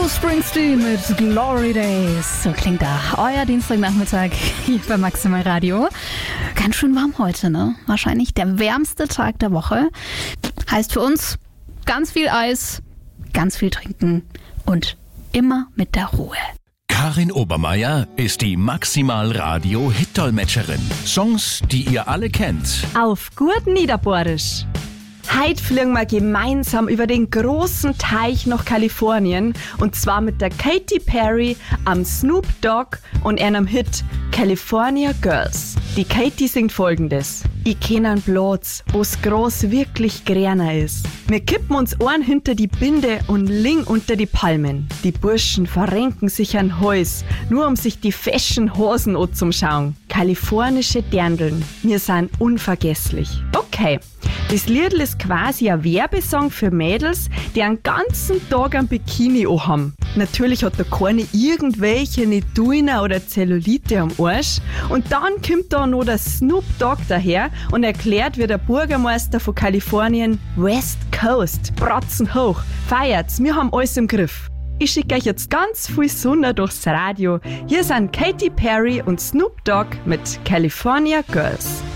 Bruce Springsteen mit Glory Days. So klingt da euer Dienstagnachmittag hier bei Maximal Radio. Ganz schön warm heute, ne? Wahrscheinlich der wärmste Tag der Woche. Heißt für uns ganz viel Eis, ganz viel trinken und immer mit der Ruhe. Karin Obermeier ist die Maximal Radio Hit-Dolmetscherin. Songs, die ihr alle kennt. Auf gut Niederbohrisch. Heute fliegen wir gemeinsam über den großen Teich nach Kalifornien und zwar mit der Katy Perry am Snoop Dogg und einem Hit California Girls. Die Katy singt folgendes: Ich kenn einen Platz, wo's groß wirklich grüner ist. Wir kippen uns ein hinter die Binde und ling unter die Palmen. Die Burschen verrenken sich an Häus, nur um sich die feschen Hosen anzuschauen. Kalifornische Dirndln, wir sind unvergesslich. Okay, das Liedl ist quasi ein Werbesong für Mädels, die einen ganzen Tag ein Bikini anhaben. Natürlich hat da keine irgendwelche Netuina oder Zellulite am Arsch. Und dann kommt da noch der Snoop Dogg daher und erklärt, wie der Bürgermeister von Kalifornien: West Coast, Bratzen hoch, feiert's, wir haben alles im Griff. Ich schicke euch jetzt ganz viel Sonne durchs Radio. Hier sind Katy Perry und Snoop Dogg mit California Girls.